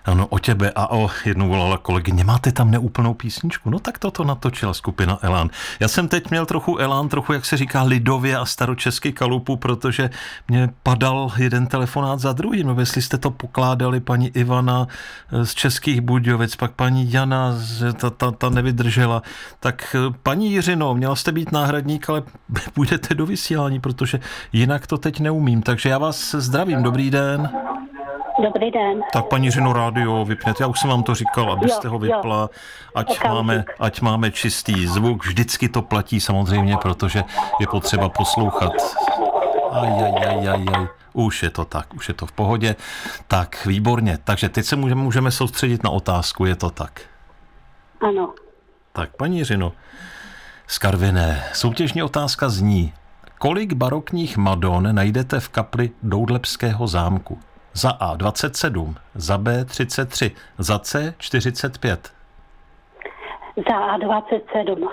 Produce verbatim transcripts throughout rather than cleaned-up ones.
Ano, o těbe a o jednou volala kolegyně. Máte tam neúplnou písničku? No tak toto natočila skupina Elán. Já jsem teď měl trochu Elán, trochu, jak se říká, lidově a staročesky kalupu, protože mě padal jeden telefonát za druhým. No, jestli jste to pokládali, paní Ivana z Českých Budějovic, pak paní Jana, ta, ta, ta nevydržela. Tak paní Jiřino, měla jste být náhradník, ale půjdete do vysílání, protože jinak to teď neumím. Takže já vás zdravím. Dobrý den. Dobrý den. Tak paní Jiřino, rádio vypněte. Já už jsem vám to říkal, abyste jo, ho vypla, ať Okamžik. máme, ať máme čistý zvuk. Vždycky to platí samozřejmě, protože je potřeba poslouchat. Aj, aj, aj, aj, aj. Už je to tak, už je to v pohodě. Tak, výborně. Takže teď se můžeme, můžeme soustředit na otázku, je to tak? Ano. Tak, paní Jiřino, z Karviné. Soutěžní otázka zní, kolik barokních Madon najdete v kapli Doudlebského zámku? Za A dvacet sedm, za B třicet tři, za C čtyřicet pět. Za A dvacet sedm.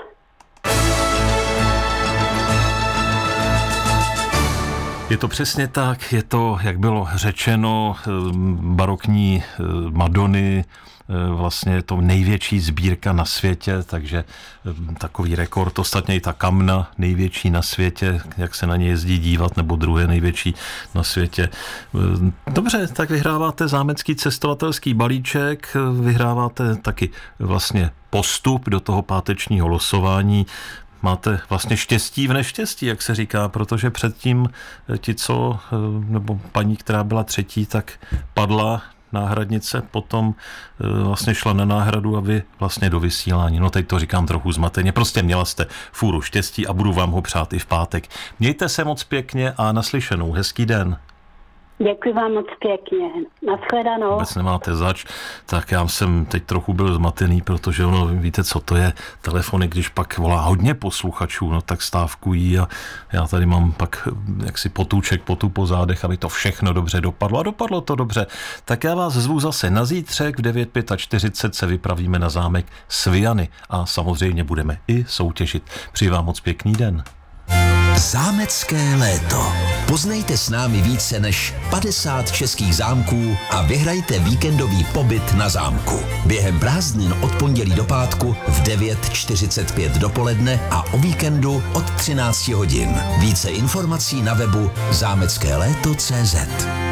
Je to přesně tak, je to, jak bylo řečeno, barokní Madony, vlastně je to největší sbírka na světě, takže takový rekord, ostatně i ta kamna největší na světě, jak se na ně jezdí dívat, nebo druhé největší na světě. Dobře, tak vyhráváte zámecký cestovatelský balíček, vyhráváte taky vlastně postup do toho pátečního losování. Máte vlastně štěstí v neštěstí, jak se říká, protože předtím ti, co, nebo paní, která byla třetí, tak padla náhradnice, potom vlastně šla na náhradu a vy vlastně do vysílání. No teď to říkám trochu zmateně. Prostě měla jste fůru štěstí a budu vám ho přát i v pátek. Mějte se moc pěkně a naslyšenou. Hezký den. Děkuji vám moc pěkně. Nashledanou. Vůbec nemáte zač. Tak já jsem teď trochu byl zmatený, protože ono, víte, co to je, telefony, když pak volá hodně posluchačů, no tak stávkují a já tady mám pak jaksi potůček, potu po zádech, aby to všechno dobře dopadlo. A dopadlo to dobře. Tak já vás zvu zase na zítřek v devět čtyřicet pět se vypravíme na zámek Sviany a samozřejmě budeme i soutěžit. Přeji vám moc pěkný den. Zámecké léto. Poznejte s námi více než padesát českých zámků a vyhrajte víkendový pobyt na zámku. Během prázdnin od pondělí do pátku v devět čtyřicet pět dopoledne a o víkendu od třináct hodin. Více informací na webu zámecké léto tečka cé zet.